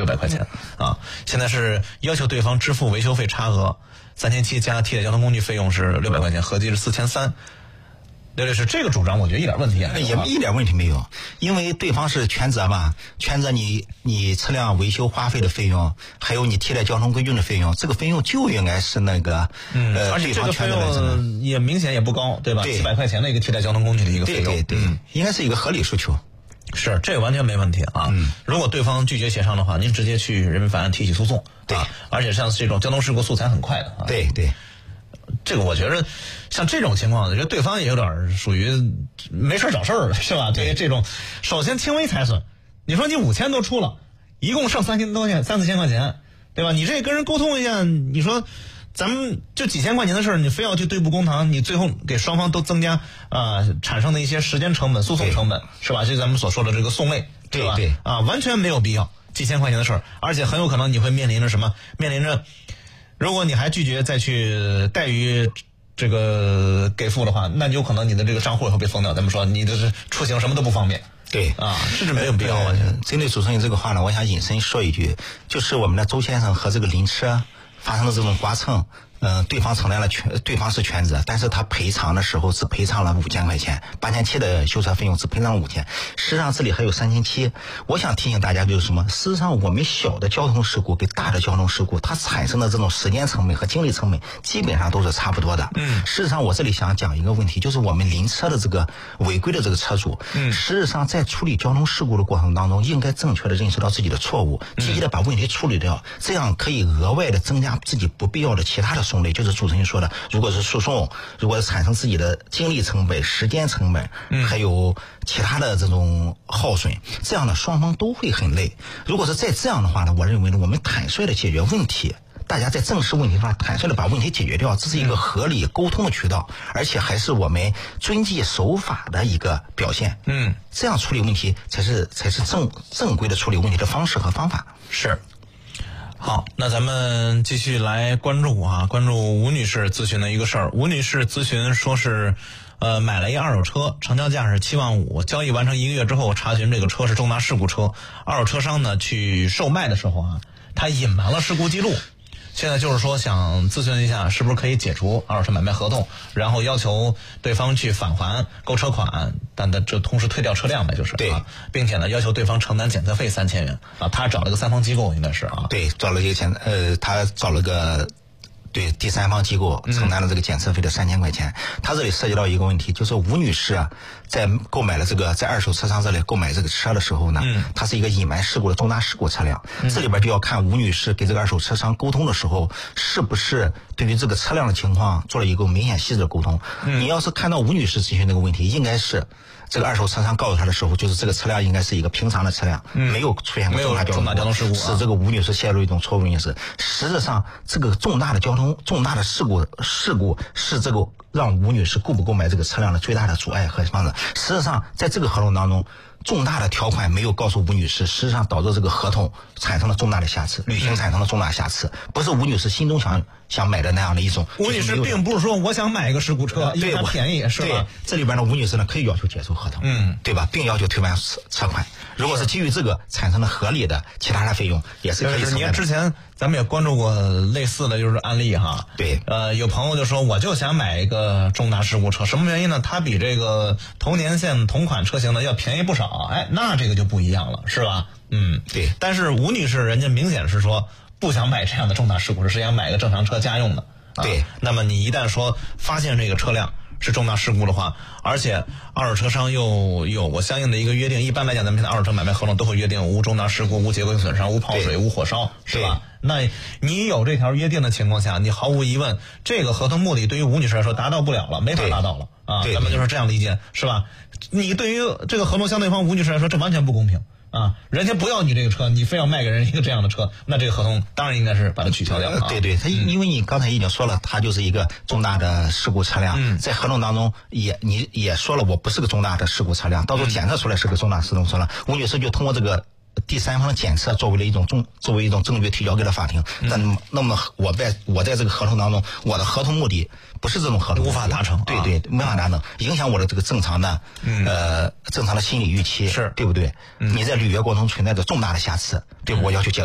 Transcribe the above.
600块钱啊。现在是要求对方支付维修费差额3700加替代交通工具费用是600块钱，合计是4300。刘律师，这个主张我觉得一点问题也没有， 也一点问题没有，因为对方是全责嘛，全责你车辆维修花费的费用，还有你替代交通工具的费用，这个费用就应该是那个而且这个费用也明显也不高，对吧？700块钱的一个替代交通工具的一个费用， 对，应该是一个合理诉求。 是，这个完全没问题啊。如果对方拒绝协商的话，您直接去人民法院提起诉讼， 对， 而且像这种交通事故诉裁很快的啊。 对。 这个我觉得，像这种情况，我觉得对方也有点属于没事找事儿了，是吧？对于这种，首先轻微财损，你说你5000都出了，一共剩3000多钱，3、4千块钱，对吧？你这跟人沟通一下，你说咱们就几千块钱的事儿，你非要去对簿公堂，你最后给双方都增加产生的一些时间成本、诉讼成本，是吧？就咱们所说的这个讼类，对吧？ 对完全没有必要，几千块钱的事儿，而且很有可能你会面临着什么？面临着。如果你还拒绝再去怠于这个给付的话，那有可能你的这个账户也会被封掉。咱们说你的出行什么都不方便。 对这是没有必要的。 针对主持人这个话呢，我想引申说一句，就是我们的周先生和这个灵车发生的这种刮蹭，对方承担了对方是全责，但是他赔偿的时候只赔偿了5000块钱，8700的修车费用只赔偿了5000，实际上这里还有3700。我想提醒大家就是什么？事实上我们小的交通事故跟大的交通事故，它产生的这种时间成本和精力成本基本上都是差不多的。事实上我这里想讲一个问题，就是我们灵车的这个违规的这个车主，实际上在处理交通事故的过程当中，应该正确的认识到自己的错误，积极的把问题处理掉，这样可以额外的增加自己不必要的其他的送类，就是主持人说的，如果是诉讼，如果是产生自己的精力成本、时间成本，还有其他的这种耗损，这样的双方都会很累。如果是再这样的话呢，我认为呢，我们坦率的解决问题，大家在正视问题上坦率的把问题解决掉，这是一个合理沟通的渠道，而且还是我们遵纪守法的一个表现。这样处理问题才是正规的处理问题的方式和方法。 是。好，那咱们继续来关注吴女士咨询的一个事儿。吴女士咨询说是，买了一二手车，成交价是75000，交易完成1个月之后，查询这个车是重大事故车，二手车商呢去售卖的时候他隐瞒了事故记录。现在就是说想咨询一下，是不是可以解除二手车买卖合同，然后要求对方去返还购车款，但这同时退掉车辆呗，就是对， 并且呢要求对方承担检测费3000元他找了个3方机构，应该是对，找了一个他找了个对第三方机构承担了这个检测费的3000块钱。他这里涉及到一个问题，就是吴女士在购买了在二手车商这里购买这个车的时候呢，它是一个隐瞒事故的重大事故车辆，这里边就要看吴女士给这个二手车商沟通的时候，是不是对于这个车辆的情况做了一个明显细致的沟通。你要是看到吴女士咨询这个问题，应该是这个二手车商告诉他的时候，就是这个车辆应该是一个平常的车辆，没有出现过重大交通事故，使这个吴女士陷入一种错误认识。实质上，这个重大的事故是这个让吴女士购不购买这个车辆的最大的阻碍和方式。实际上，在这个合同当中，重大的条款没有告诉吴女士，实际上导致这个合同产生了重大的瑕疵，履行产生了重大瑕疵，不是吴女士心中想买的那样的一种。 吴女士并不是说我想买一个事故车，因为它便宜，是吧？ 对，这里边呢，吴女士呢可以要求解除合同，对吧？并要求退还车款。如果是基于这个产生了合理的其他的费用，也是可以承担的。 你看之前咱们也关注过类似的就是案例对， 有朋友就说我就想买一个重大事故车，什么原因呢？它比这个同年限同款车型呢要便宜不少，那这个就不一样了，是吧？ 对。 但是吴女士人家明显是说不想买这样的重大事故车，是想买个正常车家用的。 对。 那么你一旦说发现这个车辆是重大事故的话，而且二手车商又有过相应的一个约定，一般来讲咱们现在二手车买卖合同都会约定无重大事故、无结构性损伤、无泡水、无火烧，是吧？那你有这条约定的情况下，你毫无疑问这个合同目的对于吴女士来说达到不了了，没法达到了咱们就是这样理解，是吧？你对于这个合同相对方吴女士来说，这完全不公平人家不要你这个车，你非要卖给人一个这样的车，那这个合同当然应该是把它取消掉对，他因为你刚才已经说了，它就是一个重大的事故车辆，在合同当中你也说了，我不是个重大的事故车辆，到时候检测出来是个重大事故车辆，吴女士就通过这个第三方的检测作为一种证据提交给了法庭。那么我在这个合同当中，我的合同目的不是这种合同， 无法达成， 对，没法达成，影响我的这个正常的心理预期， 是对不对？你在履约过程中存在着重大的瑕疵，对我要求解除。